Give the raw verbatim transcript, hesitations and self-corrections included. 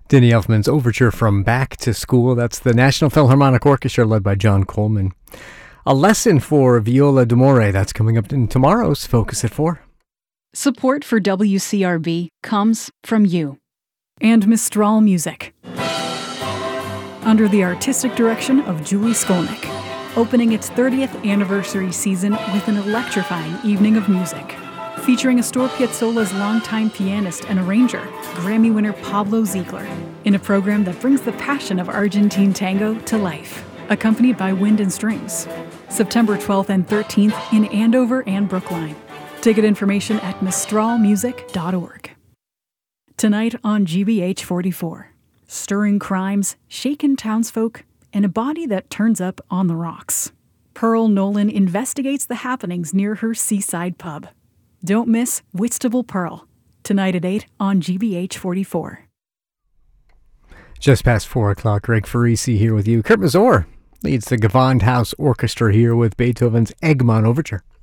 Danny Elfman's overture from Back to School. That's the National Philharmonic Orchestra led by John Coleman. A lesson for viola d'amore. That's coming up in tomorrow's Focus at four. Support for W C R B comes from you. And Mistral Music. Under the artistic direction of Julie Skolnick. Opening its thirtieth anniversary season with an electrifying evening of music. Featuring Astor Piazzolla's longtime pianist and arranger, Grammy winner Pablo Ziegler, in a program that brings the passion of Argentine tango to life, accompanied by wind and strings. September twelfth and thirteenth in Andover and Brookline. Ticket information at mistral music dot org. Tonight on G B H forty-four, stirring crimes, shaken townsfolk, and a body that turns up on the rocks. Pearl Nolan investigates the happenings near her seaside pub. Don't miss Whitstable Pearl, tonight at eight on G B H forty-four. Just past four o'clock, Greg Farisi here with you. Kurt Mazur leads the Gewandhaus Orchestra here with Beethoven's Egmont Overture.